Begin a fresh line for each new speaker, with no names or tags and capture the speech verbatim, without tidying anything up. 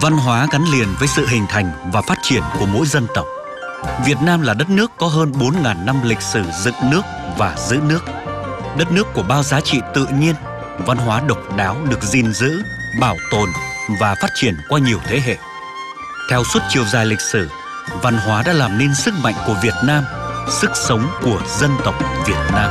Văn hóa gắn liền với sự hình thành và phát triển của mỗi dân tộc. Việt Nam là đất nước có hơn bốn nghìn năm lịch sử dựng nước và giữ nước. Đất nước của bao giá trị tự nhiên, văn hóa độc đáo được gìn giữ, bảo tồn và phát triển qua nhiều thế hệ. Theo suốt chiều dài lịch sử, văn hóa đã làm nên sức mạnh của Việt Nam, sức sống của dân tộc Việt Nam.